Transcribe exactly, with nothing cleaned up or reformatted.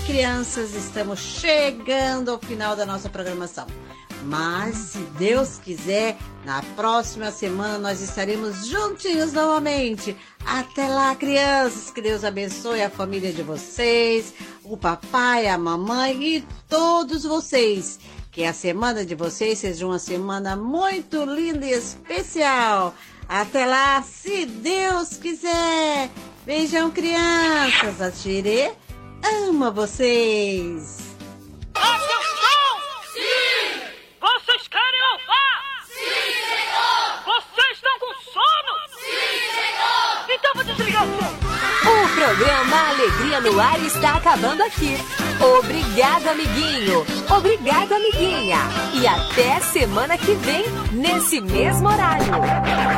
crianças, estamos chegando ao final da nossa programação. Mas, se Deus quiser, na próxima semana nós estaremos juntinhos novamente. Até lá, crianças, que Deus abençoe a família de vocês, o papai, a mamãe e todos vocês. Que a semana de vocês seja uma semana muito linda e especial. Até lá, se Deus quiser. Beijão, crianças. A Tirê ama vocês. Atenção! Sim! Vocês querem ouvir? Sim, senhor! Vocês estão com sono? Sim, senhor! Então vou desligar o som. O programa Alegria no Ar está acabando aqui. Obrigado, amiguinho. Obrigado, amiguinha. E até semana que vem, nesse mesmo horário.